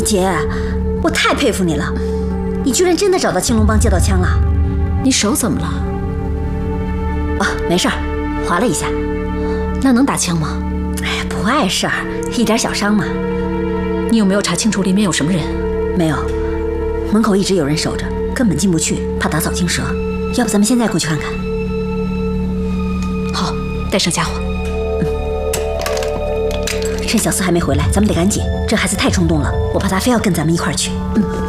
姐，我太佩服你了，你居然真的找到青龙帮借到枪了。 你手怎么了？ 啊，没事儿，划了一下。 那能打枪吗？ 哎，不碍事儿，一点小伤嘛。 你有没有查清楚里面有什么人？ 没有，门口一直有人守着，根本进不去，怕打草惊蛇。要不咱们现在过去看看？ 好，带上家伙。 趁小四还没回来，咱们得赶紧。这孩子太冲动了，我怕他非要跟咱们一块儿去。